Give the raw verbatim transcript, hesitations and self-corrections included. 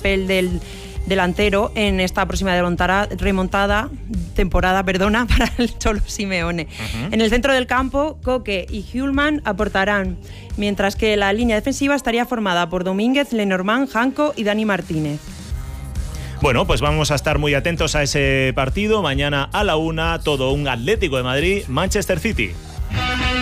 papel del delantero en esta próxima remontada, remontada temporada perdona, para el Cholo Simeone. Uh-huh. En el centro del campo, Coque y Hjulmand aportarán, mientras que la línea defensiva estaría formada por Domínguez, Lenormand, Janko y Dani Martínez. Bueno, pues vamos a estar muy atentos a ese partido. Mañana a la una, todo un Atlético de Madrid, Manchester City.